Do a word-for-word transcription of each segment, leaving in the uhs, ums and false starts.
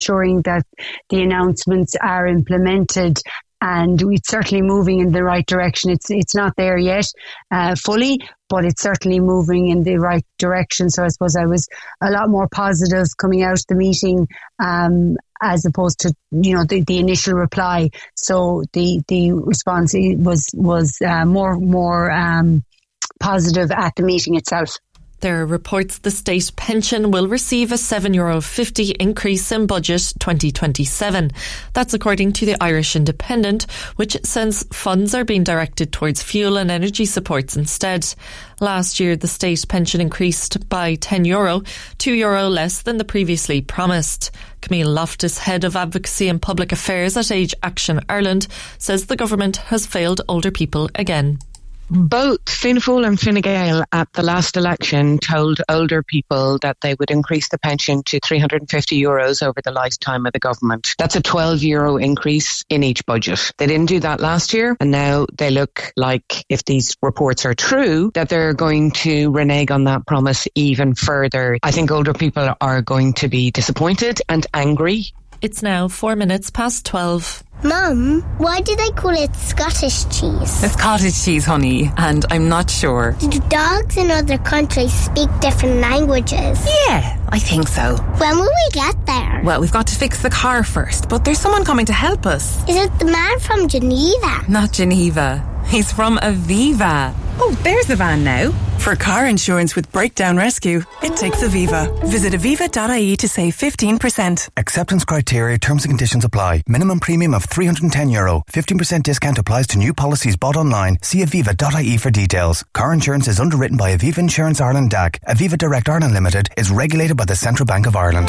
ensuring that the announcements are implemented. And it's certainly moving in the right direction. It's it's not there yet uh, fully, but it's certainly moving in the right direction. So I suppose I was a lot more positive coming out of the meeting um, as opposed to, you know, the, the initial reply. So the the response was was uh, more more um, positive at the meeting itself. There are reports the state pension will receive a seven euro fifty increase in budget twenty twenty-seven. That's according to the Irish Independent, which says funds are being directed towards fuel and energy supports instead. Last year, the state pension increased by ten euro, two euro less than the previously promised. Camille Loftus, Head of Advocacy and Public Affairs at Age Action Ireland, says the government has failed older people again. Both Fianna Fáil and Fine Gael at the last election told older people that they would increase the pension to three hundred fifty euros over the lifetime of the government. That's a twelve euro increase in each budget. They didn't do that last year, and now they look like, if these reports are true, that they're going to renege on that promise even further. I think older people are going to be disappointed and angry. It's now four minutes past twelve. Mum, why do they call it Scottish cheese? It's cottage cheese, honey, and I'm not sure. Do dogs in other countries speak different languages? Yeah, I think so. When will we get there? Well, we've got to fix the car first, but there's someone coming to help us. Is it the man from Geneva? Not Geneva. He's from Aviva. Oh, there's the van now. For car insurance with breakdown rescue, it takes Aviva. Visit aviva dot I E to save fifteen percent. Acceptance criteria, terms and conditions apply. Minimum premium of three hundred ten euro. fifteen percent discount applies to new policies bought online. See aviva dot I E for details. Car insurance is underwritten by Aviva Insurance Ireland D A C. Aviva Direct Ireland Limited is regulated by the Central Bank of Ireland.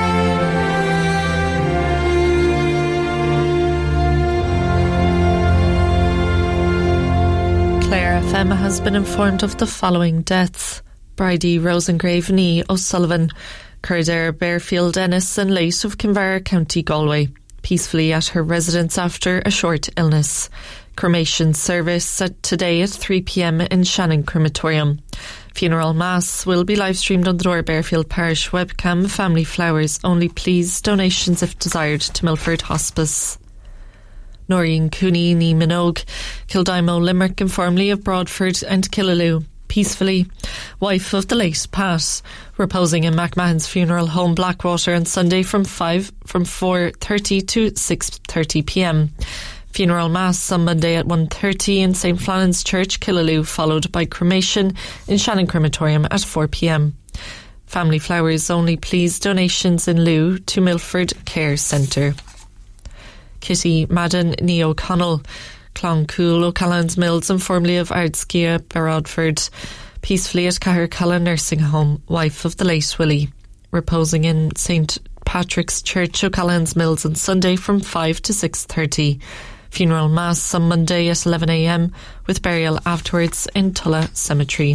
Clare F M has been informed of the following deaths: Bridie Rosengrave Nee O'Sullivan, Kildare Bearfield Ennis and late of Kinvara, County Galway, peacefully at her residence after a short illness. Cremation service at today at three p.m. in Shannon Crematorium. Funeral mass will be live streamed on the Dora Bearfield Parish webcam. Family flowers only, please. Donations if desired to Milford Hospice. Noreen Cooney ní Minogue, Kildimo Limerick, and formerly of Broadford and Killaloe, peacefully. Wife of the late Pat, reposing in McMahon's funeral home Blackwater on Sunday from five from four thirty to six thirty p.m. Funeral mass on Monday at one thirty in Saint Flannan's Church, Killaloe, followed by cremation in Shannon Crematorium at four p.m. Family flowers only, please. Donations in lieu to Milford Care Centre. Kitty Madden ní O'Connell, Cloncool, O'Callaghan's Mills, and formerly of Ardskia, Barodford, peacefully at Cahercalla Nursing Home, wife of the late Willie, reposing in Saint Patrick's Church, O'Callaghan's Mills, on Sunday from five to six thirty. Funeral mass on Monday at eleven a.m. with burial afterwards in Tulla Cemetery.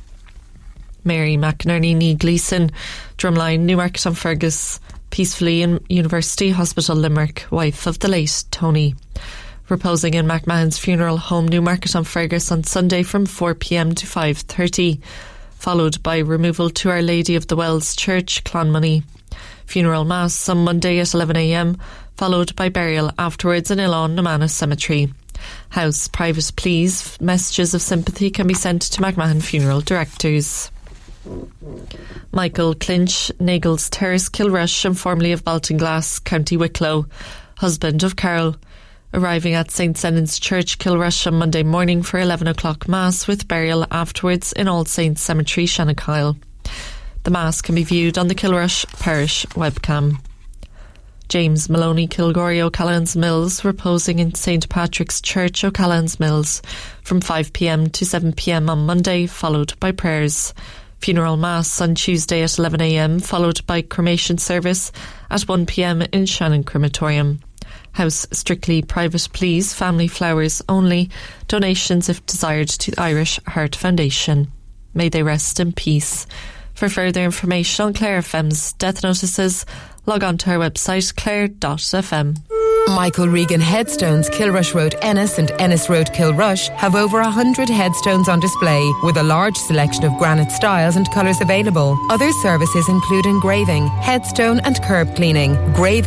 Mary McInerney ní Gleeson, Drumline, Newmarket-on-Fergus, peacefully in University Hospital Limerick, wife of the late Tony, reposing in McMahon's funeral home Newmarket-on-Fergus on Sunday from four p.m. to five thirty, followed by removal to Our Lady of the Wells Church, Clonmoney. Funeral mass on Monday at eleven a.m, followed by burial afterwards in Ilan Namana Cemetery. House private, please. Messages of sympathy can be sent to McMahon Funeral Directors. Michael Clinch, Nagels Terrace, Kilrush, and formerly of Baltinglass, County Wicklow, husband of Carol, arriving at Saint Senan's Church, Kilrush on Monday morning for eleven o'clock Mass with burial afterwards in All Saints Cemetery, Shanachile. The Mass can be viewed on the Kilrush Parish webcam. James Maloney Kilgory, O'Callaghan's Mills, reposing in Saint Patrick's Church, O'Callaghan's Mills, from five p.m. to seven p.m. on Monday, followed by prayers. Funeral mass on Tuesday at eleven a.m, followed by cremation service at one p.m. in Shannon Crematorium. House strictly private, please. Family flowers only. Donations if desired to the Irish Heart Foundation. May they rest in peace. For further information on Clare F M's death notices, log on to our website clare dot f m. Michael Regan Headstones, Kilrush Road Ennis and Ennis Road Kilrush have over one hundred headstones on display with a large selection of granite styles and colours available. Other services include engraving, headstone and curb cleaning, graving